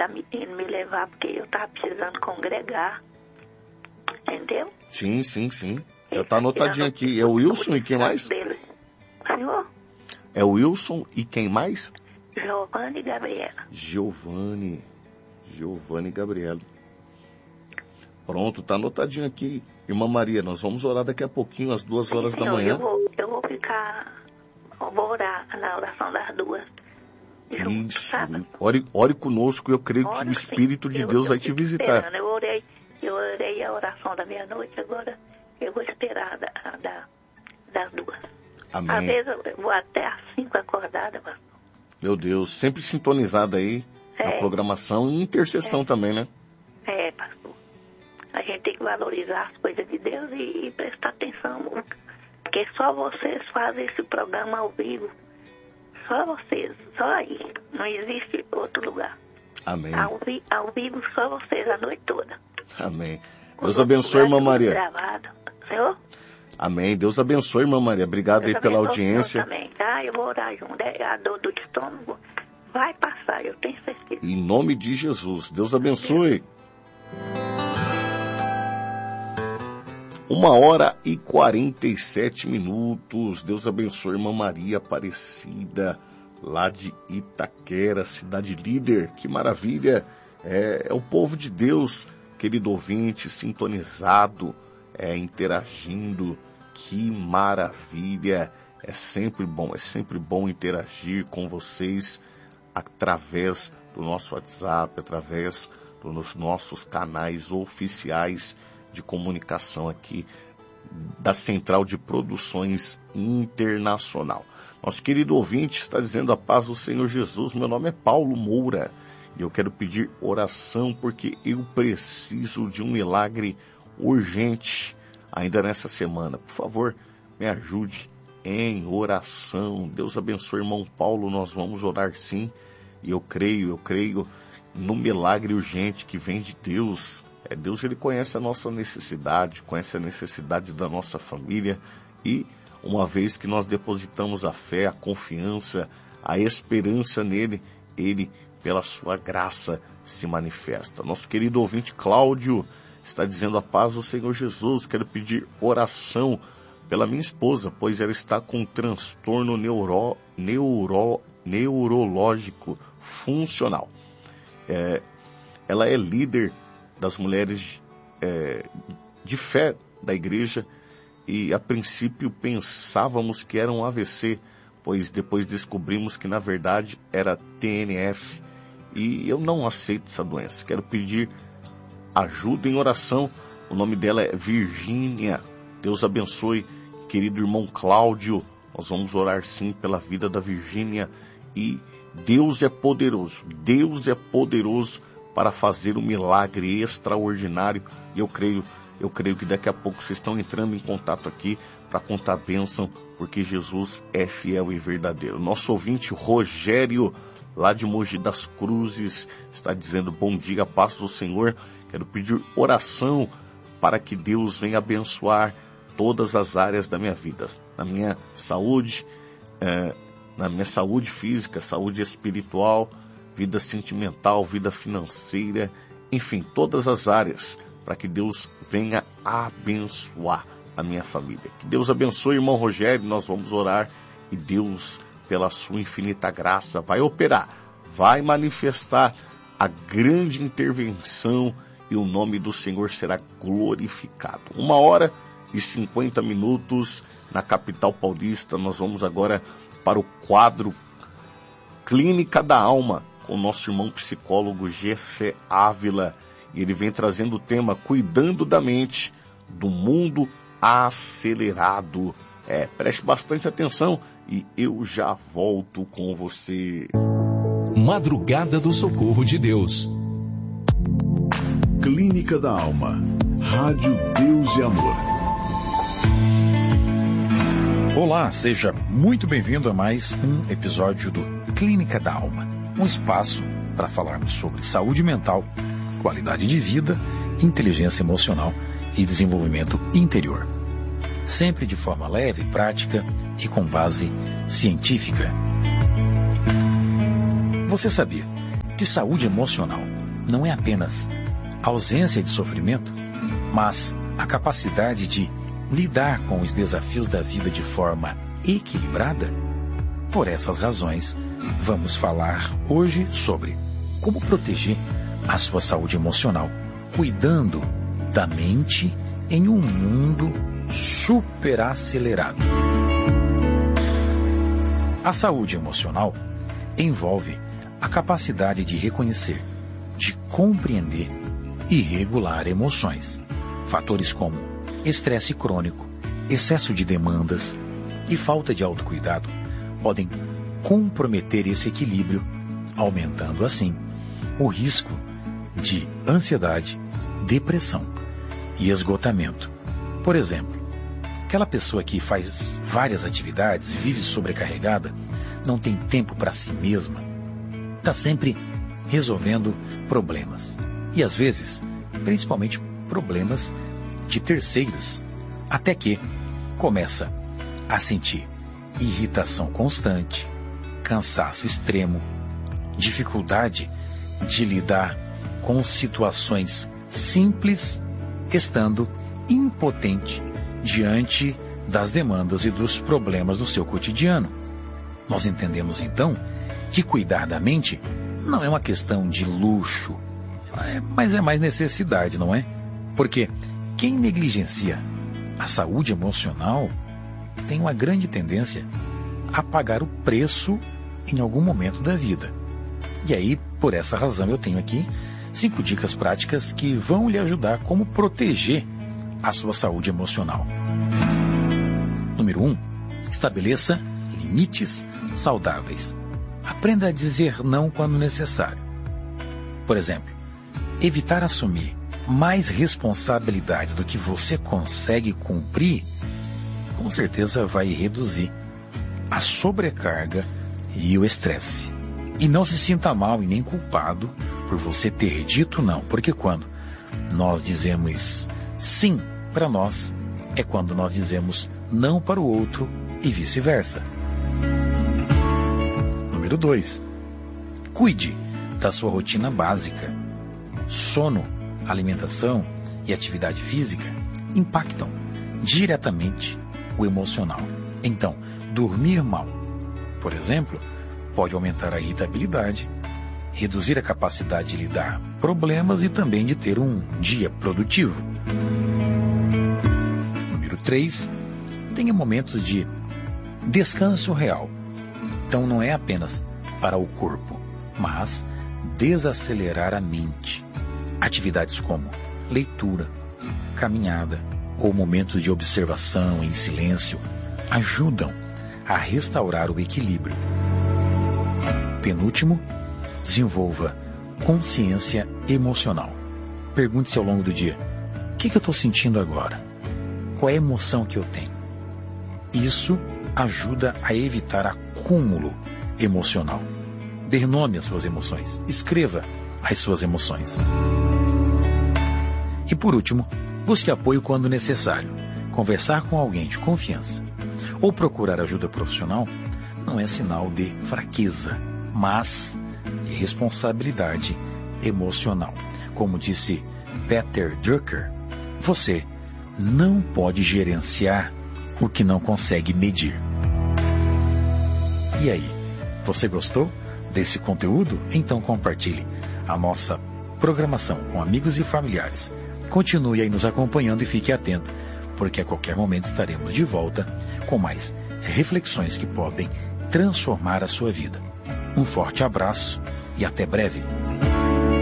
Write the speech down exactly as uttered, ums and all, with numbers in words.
tá me, indo me levar, porque eu tava precisando congregar. Entendeu? Sim, sim, sim. Já tá anotadinho aqui. É o Wilson e quem mais? Dele. Senhor? É o Wilson e quem mais? Giovanni e Gabriela. Giovanni. Giovanni e Gabriela. Pronto, tá anotadinho aqui. Irmã Maria, nós vamos orar daqui a pouquinho, às duas horas Senhor, da manhã. Eu vou, eu vou ficar... Eu vou orar na oração das duas. Isso. Sabe? Ore, ore conosco, eu creio Ora, que o Espírito de eu, Deus eu vai te visitar. Esperando. Eu orei, eu orei a oração da meia-noite, agora eu vou esperar da, da, das duas. Amém. Às vezes eu vou até às cinco acordada, pastor. Meu Deus, sempre sintonizada aí é, na programação e intercessão é, também, né? É, pastor. A gente tem que valorizar as coisas de Deus e, e prestar atenção, porque só vocês fazem esse programa ao vivo. Só vocês, só aí. Não existe outro lugar. Amém. Ao, vi, ao vivo, só vocês a noite toda. Amém. Deus abençoe, irmã Maria. Gravado. Senhor? Amém. Deus abençoe, irmã Maria. Obrigado Deus aí pela audiência. Também, tá? Eu vou orar junto. A dor do estômago vai passar, eu tenho certeza. Em nome de Jesus. Deus abençoe. Uma hora e quarenta e sete minutos. Deus abençoe, irmã Maria Aparecida, lá de Itaquera, cidade líder. Que maravilha. É, é o povo de Deus, querido ouvinte, sintonizado, é, interagindo. Que maravilha. É sempre bom, é sempre bom interagir com vocês através do nosso WhatsApp, através dos nossos canais oficiais de comunicação aqui da Central de Produções Internacional. Nosso querido ouvinte está dizendo: a paz do Senhor Jesus, meu nome é Paulo Moura e eu quero pedir oração porque eu preciso de um milagre urgente ainda nessa semana. Por favor, me ajude em oração. Deus abençoe, irmão Paulo, nós vamos orar sim, e eu creio, eu creio no milagre urgente que vem de Deus. É, Deus, ele conhece a nossa necessidade, conhece a necessidade da nossa família, e uma vez que nós depositamos a fé, a confiança, a esperança nele, ele, pela sua graça, se manifesta. Nosso querido ouvinte Cláudio está dizendo: a paz do Senhor Jesus, quero pedir oração pela minha esposa, pois ela está com um transtorno neuro, neuro, neurológico funcional. É, ela é líder das mulheres é, de fé da igreja e a princípio pensávamos que era um A V C, pois depois descobrimos que na verdade era T N F e eu não aceito essa doença. Quero pedir ajuda em oração. O nome dela é Virgínia. Deus abençoe, querido irmão Cláudio. Nós vamos orar sim pela vida da Virgínia e Deus é poderoso. Deus é poderoso para fazer um milagre extraordinário. E eu creio, eu creio que daqui a pouco vocês estão entrando em contato aqui para contar a bênção, porque Jesus é fiel e verdadeiro. Nosso ouvinte Rogério, lá de Mogi das Cruzes, está dizendo: bom dia, paz do Senhor. Quero pedir oração para que Deus venha abençoar todas as áreas da minha vida, na minha saúde, é, na minha saúde física, saúde espiritual, vida sentimental, vida financeira, enfim, todas as áreas, para que Deus venha abençoar a minha família. Que Deus abençoe, irmão Rogério. Nós vamos orar e Deus, pela sua infinita graça, vai operar, vai manifestar a grande intervenção e o nome do Senhor será glorificado. Uma hora e cinquenta minutos na capital paulista. Nós vamos agora para o quadro Clínica da Alma, com o nosso irmão psicólogo G C Ávila. E ele vem trazendo o tema Cuidando da Mente, do Mundo Acelerado. É, preste bastante atenção e eu já volto com você. Madrugada do Socorro de Deus. Clínica da Alma. Rádio Deus e Amor. Olá, seja muito bem-vindo a mais um episódio do Clínica da Alma. Um espaço para falarmos sobre saúde mental, qualidade de vida, inteligência emocional e desenvolvimento interior. Sempre de forma leve, prática e com base científica. Você sabia que saúde emocional não é apenas ausência de sofrimento, mas a capacidade de lidar com os desafios da vida de forma equilibrada? Por essas razões, vamos falar hoje sobre como proteger a sua saúde emocional, cuidando da mente em um mundo superacelerado. A saúde emocional envolve a capacidade de reconhecer, de compreender e regular emoções. Fatores como estresse crônico, excesso de demandas e falta de autocuidado podem comprometer esse equilíbrio, aumentando assim o risco de ansiedade, depressão e esgotamento. Por exemplo, aquela pessoa que faz várias atividades, vive sobrecarregada, não tem tempo para si mesma, está sempre resolvendo problemas. E às vezes, principalmente problemas de terceiros, até que começa a sentir irritação constante, cansaço extremo, dificuldade de lidar com situações simples, estando impotente diante das demandas e dos problemas do seu cotidiano. Nós entendemos então que cuidar da mente não é uma questão de luxo, mas é mais necessidade, não é? Porque quem negligencia a saúde emocional tem uma grande tendência a pagar o preço em algum momento da vida. E aí, por essa razão, eu tenho aqui cinco dicas práticas que vão lhe ajudar como proteger a sua saúde emocional. Número um, estabeleça limites saudáveis. Aprenda a dizer não quando necessário. Por exemplo, evitar assumir mais responsabilidades do que você consegue cumprir, com certeza vai reduzir a sobrecarga e o estresse. E não se sinta mal e nem culpado por você ter dito não, porque quando nós dizemos sim para nós, é quando nós dizemos não para o outro e vice-versa. Número dois. Cuide da sua rotina básica. Sono, alimentação e atividade física impactam diretamente o emocional. Então, dormir mal, por exemplo, pode aumentar a irritabilidade, reduzir a capacidade de lidar com problemas e também de ter um dia produtivo. Número três. Tenha momentos de descanso real. Então não é apenas para o corpo, mas desacelerar a mente. Atividades como leitura, caminhada ou momentos de observação em silêncio ajudam a restaurar o equilíbrio. Penúltimo, desenvolva consciência emocional. Pergunte-se ao longo do dia: o que, que eu estou sentindo agora? Qual é a emoção que eu tenho? Isso ajuda a evitar acúmulo emocional. Dê nome às suas emoções. Escreva as suas emoções. E por último, busque apoio quando necessário. Conversar com alguém de confiança ou procurar ajuda profissional não é sinal de fraqueza, mas de responsabilidade emocional. Como disse Peter Drucker, você não pode gerenciar o que não consegue medir. E aí, você gostou desse conteúdo? Então compartilhe a nossa programação com amigos e familiares. Continue aí nos acompanhando e fique atento, porque a qualquer momento estaremos de volta com mais reflexões que podem transformar a sua vida. Um forte abraço e até breve.